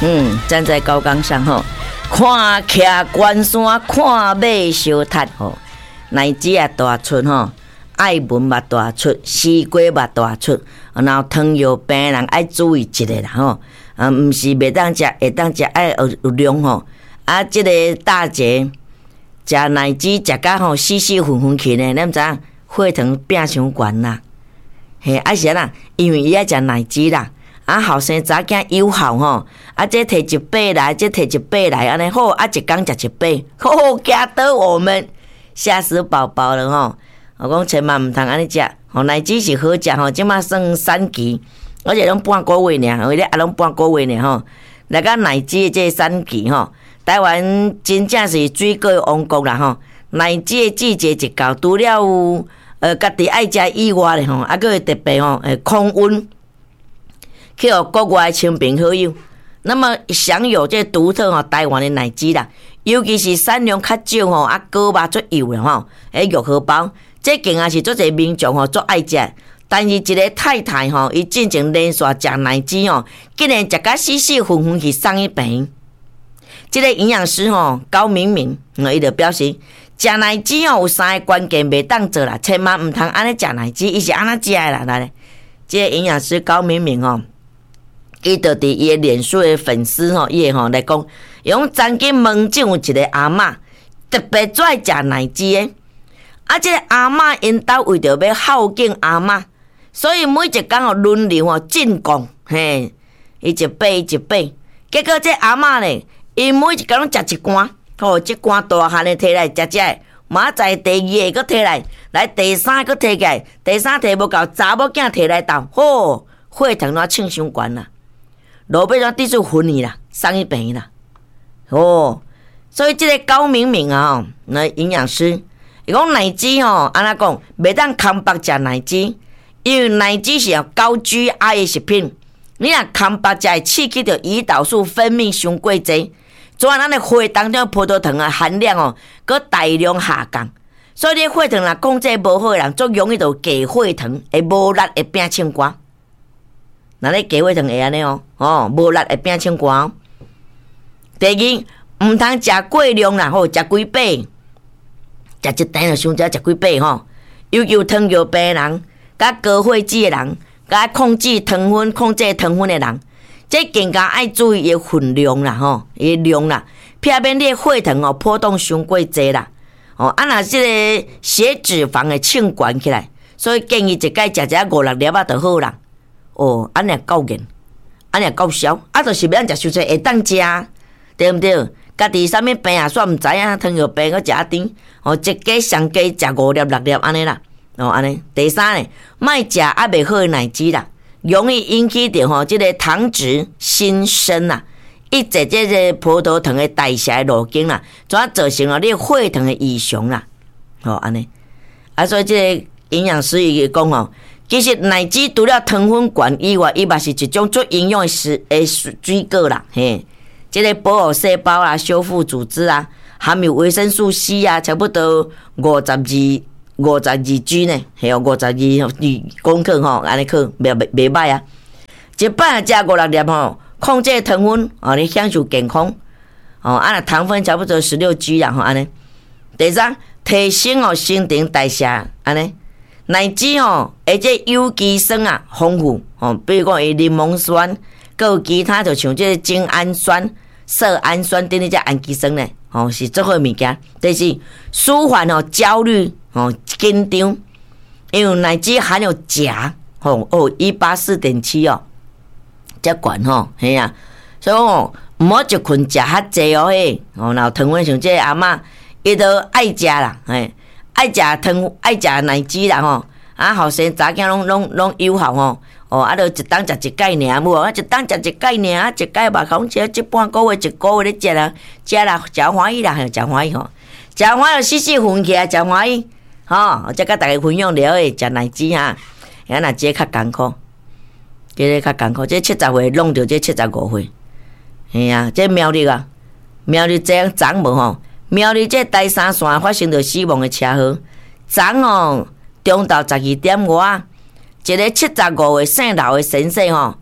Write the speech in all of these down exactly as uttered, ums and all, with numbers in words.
嗯，站在高岗上吼，看徛关山，看马烧塔吼，乃至啊大出吼，爱文嘛大出，西瓜嘛大出，然后糖尿病人爱注意一个啦吼，啊，毋是袂当食，会当食爱有有量吼，啊，即、这个大节食乃至食甲吼死死昏昏去呢，咱知影血糖变伤悬啦，嘿，啊是啦，因为伊爱食乃至啦。啊，后生早囝有效吼，啊，这摕一百来，这摕一百来，安尼好，啊，一工食一百，好，加得我们吓死宝宝了吼！我讲千万毋通安尼食，吼，乃至是好食吼，即马算三期，而且拢半个月尔，为咧啊，拢半个月尔吼。来个乃至这三期吼，台湾真正是水果王国啦吼，乃至季节一到，除了有呃家己爱食以外咧吼，啊，佫会特别吼，诶，控温。去互国外亲朋好友，那么享有这独特吼台湾的乃至啦，尤其是产量较少吼，啊果肉足油啦吼，诶玉荷包，这竟然是足侪民众吼足爱食，但是一个太太吼，伊进前连续食乃至吼，竟然食甲死死昏昏去送医病。这个营养师吼高明明，伊就表示，食乃至吼有三个关键袂当做啦，千万毋通安尼食乃至，伊是安怎食的啦？来，这个营养师高明明吼。伊就伫伊诶脸书诶粉丝吼，伊吼来讲，用曾经问诊有一个阿嬷，特别最爱食乃至诶。啊，即、這个阿嬷因兜为着要孝敬阿嬷，所以每一工吼轮流吼进贡，嘿，伊一杯一杯。结果这阿嬷咧，伊每一工拢食一罐，吼，一罐大汉诶摕来食食诶，明仔第二个佫摕来，来第三个摕起来，第三摕无够，查某囝摕来斗，吼，血糖怎称伤悬啦？路尾怎滴出昏去啦，送医病啦，哦，所以这个高明明啊，那营养师，伊讲乃至吼，安怎讲，袂当空白食乃至，因为乃至是要高 G I 的食品，你若空白食会刺激到胰岛素分泌伤过济，做咱的血当中葡萄糖的含量哦，佮大量下降，所以你血糖若控制无好的人，足容易就低血糖，会无力会变青瓜。那你低血糖会安尼哦，哦，无力会变青瓜。第二，毋通食过量啦，吼，食几百，食一顿就伤食食几百吼。尤其有糖尿病的人，甲高血脂的人，甲控制糖分、控制糖分的人，这更加爱注意伊分量啦，吼，伊量啦，避免你血糖哦波动伤过济啦。哦，啊若即个血脂肪会称悬起来，所以建议一摆食食五六粒仔就好啦。哦，安尼够瘾，安尼够消，啊，就是要咱食伤济会当食，对毋对？家己啥物病啊，煞毋知影，糖尿病搁食一甜，哦，一家上加食五粒六粒安尼啦，哦，安尼。第三呢，莫食啊袂好的乃至啦，容易引起着吼即个糖脂新生啦，抑制即个葡萄糖的代谢的路径啦，怎啊造成了你血糖的异常啦，哦，安尼。啊，所以即个营养师伊讲吼。其实乃至除了糖分悬以外，伊嘛是一种足营养的食诶水果啦，嘿，即、這个保护细胞啦、修复组织啊，含有维生素 C 啊，差不多五十二、五十二 G 呢，系哦，五十二二公克吼，安尼克袂袂歹啊。一摆食五六粒吼，控制糖分哦，你享受健康哦。啊，糖分差不多十六 G 啦吼，安尼。第三，提升哦新陈代谢，安尼。乃至吼，而且有机酸啊丰富吼，比如讲伊柠檬酸，佮有其他就像即个精氨酸、色氨酸等等只氨基酸咧，吼是最好物件。第四，舒缓吼焦虑吼紧张，因为乃至含有钾吼哦一八四点七哦，遮悬吼，嘿啊，所以吼毋好一困食较济哦嘿，哦然后糖分像即个阿嬷，伊都爱食啦，嘿。爱食糖，爱食乃至啦吼，啊后生查囝拢拢拢有效吼，哦啊，就一当食一盖尔，无啊一当食一盖尔，啊一盖嘛，讲食一半个月一个月咧食啦，食啦，食欢喜啦，食欢喜吼，食欢喜死死分起来，食欢喜，吼，则甲大家分享了诶，食乃至哈，啊若这较艰苦，这个较艰苦，这七十岁弄着这七十五岁，嘿啊，这苗栗啊，苗栗这样长无吼。苗栗这第三线发生着死亡的车祸，昨哦中昼十二点外，一个七十五岁姓刘的先生吼，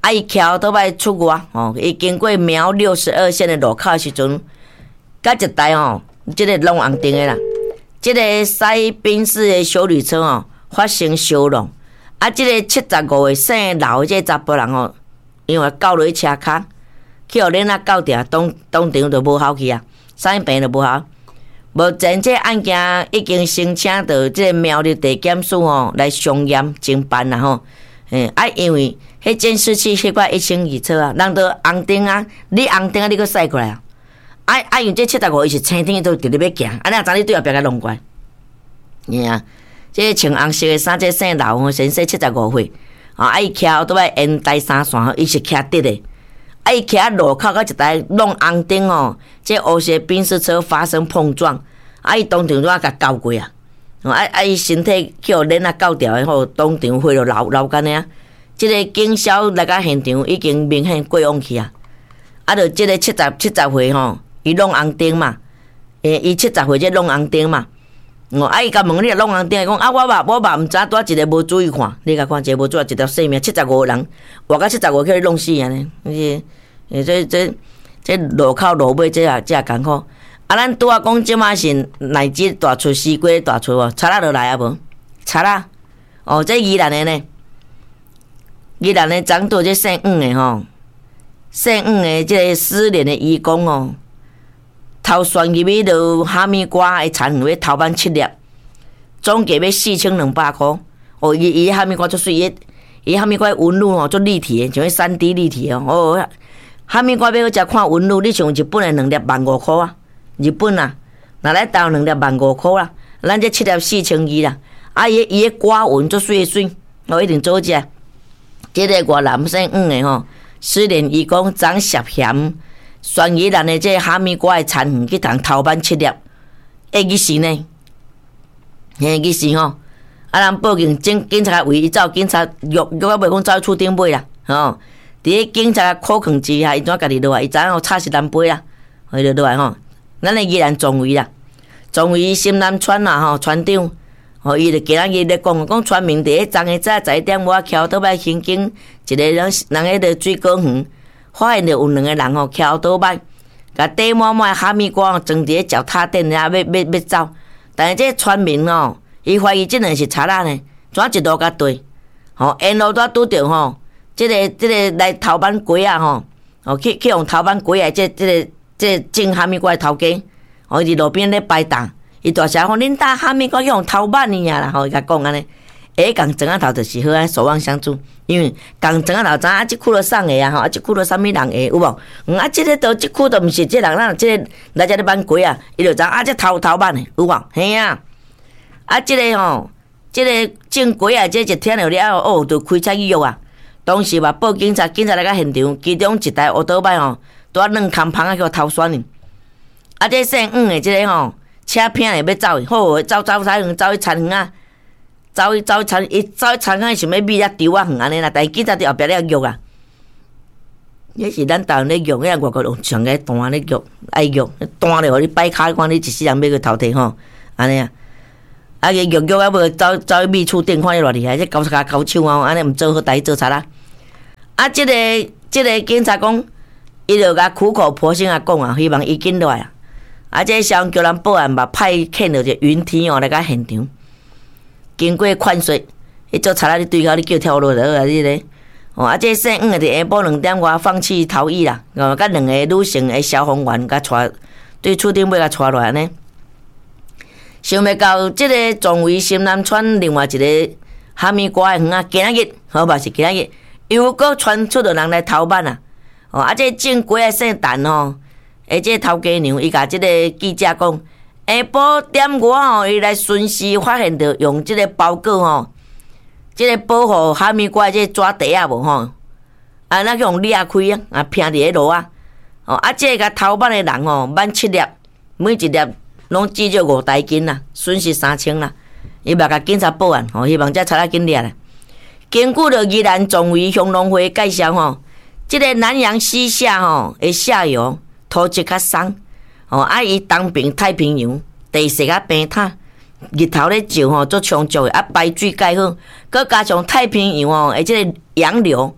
啊，伊骑后倒摆出外吼，伊经过苗六十二线的路口时阵，甲一台吼，即个拢红灯的啦，即个驶宾士的小旅车吼发生烧弄，啊，即个七十五岁姓刘的这查甫人吼，因为交落去车骹，去互恁啊搞掉，当当场就无效去啊，啥病就无效。目前这案件已经申请到这个苗栗地检署吼来商验侦办啦吼，诶，啊，因为迄监视器迄块一清二楚啊，人都红灯啊，你红灯啊，你搁驶过来啊，啊啊，因为这七十五伊是青天都直直要行，啊，你若知你对后壁甲弄过来，你啊，这穿红色的衫，这姓刘吼，先生七十五岁，啊，伊骑后倒摆沿台三线，伊是骑直的。啊！伊徛喺路口，甲一台弄红灯哦，这乌色宾士车发生碰撞，啊！伊当场就啊甲交过啊，啊啊！伊身体去互恁啊搞掉的吼，当场飞落楼楼间的啊。即、这个警消来到现场已经明显过往去啊，啊！就即个七十七十岁吼，伊弄红灯嘛，诶，伊七十岁即弄红灯嘛，哦，啊！伊甲问你弄红灯，讲啊，我嘛我嘛毋知拄一个无注意看，你甲看一个无注意一条性命，七十五个人，活到七十五去弄死安尼，诶，这这这路口路尾这也这也艰苦。啊，咱拄啊讲即马是乃至大厝西瓜大厝哦，查拉落来啊无？查拉，哦，这宜兰的呢，宜兰的长岛这姓黄的吼，姓黄的这个失联的义工哦，头旋入去就哈密瓜的田园要头版七粒，总价要四千两百块。哦，伊伊哈密瓜足水，伊伊哈密瓜纹路吼足立体的，像迄三 D 立体哦。哦，哈密瓜要好食看纹路，你像日本的两粒万五块啊，日本啊，若来台湾两粒万五块啦，咱这七粒四千二啦。啊，伊伊个瓜纹足水水，哦，一定做食。这个外男姓黄的吼，失联义工张涉嫌选宜兰的这哈密瓜的田园去当头版七粒，会去死呢？嘿，去死吼！啊，人报警，警警察为伊走，警察约约啊，袂讲走去厝顶尾啦，吼！伫咧警察苦劝之下，伊怎家己落来？伊知影吼吵是南北啦，伊就落来吼。咱的宜兰总委啦，总委新南村啦吼，村长，吼伊就今仔日咧讲，讲村民伫咧昨下早十一点外桥倒摆行经一个人人迄个水果园，发现着有两个人吼桥倒摆，甲底满满哈密瓜装伫咧脚踏垫遐要要要走，但是这村民吼，伊怀疑即两是賊仔呢，怎一路甲对，吼沿路都拄着吼。即、這个即、這个来头版龟啊吼，哦去去用头版龟啊，即即个即种哈密瓜头家，哦伊伫路边咧摆档，伊大声讲恁搭哈密瓜去用头版呢啦，吼伊甲讲安尼，下共庄仔头就是好安守望相助，因为共庄仔头知啊，即区都送的啊吼，啊即区都啥物人的有无？嗯啊，即、這个都即区都毋是即人，咱即个来遮咧版龟啊，伊就知啊，即头头版的有无？嘿啊，啊即、這个吼，即、這个种龟啊，即一听了了哦，就开车去约啊。当时嘛，报警察，警察来到现场，其中一台乌倒摆吼，拄啊软空芳啊叫偷选哩。啊，这姓黄的这个吼，车拼咧要走，好走走走走去田园啊，走去走去田，伊走去田园想要米啊丢啊远安尼啦，但是警察伫后壁咧约啊。迄是咱台湾咧约，迄外国用上个单咧约，爱约单咧，互你摆卡，看你一世人要去头提吼，安尼啊。啊，伊约约啊，无走走去米厝顶看伊偌厉害，这高骹高手啊，安尼毋做好代志做贼啦。啊，即、這个即、這个警察讲，伊就甲苦口婆心啊讲啊，希望伊紧落来啊。啊，这消防叫人报案嘛，派遣着一个云梯哦来甲现场，经过劝说，伊做贼仔你对口，你叫跳落来啊，你咧。哦，啊，这姓黄的伫下晡两点外放弃逃逸啦，哦，甲两个女性的消防员甲带对厝顶尾甲带落来呢。想要到即个总为新南村另外一个哈密瓜的园啊，今仔日好吧是今仔日，又搁传出着人来偷办啊！哦，啊，这种鸡的姓陈吼，而这头家娘伊甲即个记者讲，下晡点外吼，伊来巡视发现着用即个包裹吼，即、这个保护哈密瓜这纸袋啊无吼，啊，那用裂开啊，啊拼伫咧路啊，哦，啊，这个甲偷办的人吼，满七粒，每一粒。拢至少五台斤啦，损失三千啦。伊嘛甲警察报案，吼，希望这賊仔紧抓啦。根据着宜兰总为乡农会介绍吼，即、這個南洋溪下吼的下游土质较松，吼啊伊东边太平洋地势较平坦，日头咧照吼足充足的，啊排水介好，佮加上太平洋吼的即个洋流，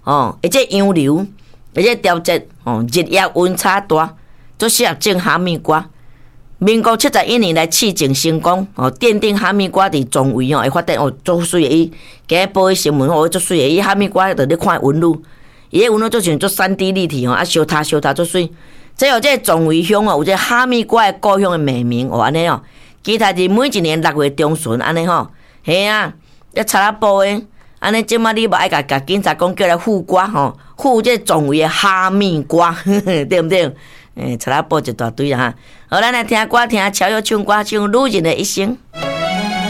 哦，而且洋流，而且调节哦，日夜温差大，足适合种哈密瓜。民国七十一年来试种成功，哦，奠定哈密瓜伫种位哦会发展哦，足水诶！伊今日报诶新闻哦，足水诶！伊哈密瓜着咧看纹路，伊诶纹路足像足三 D 立体哦，啊，烧塔烧塔足水。这有这种位乡哦，有这哈密瓜诶故乡诶命名哦，安尼哦。其他是每一年六月中旬安尼吼，嘿啊，咧查拉布诶，安尼即马你无爱甲甲警察讲叫来护瓜吼，护这种位诶哈密瓜，对毋对？诶，查拉布一大堆啊！好，咱来听歌，听乔友唱歌，唱女人的一生。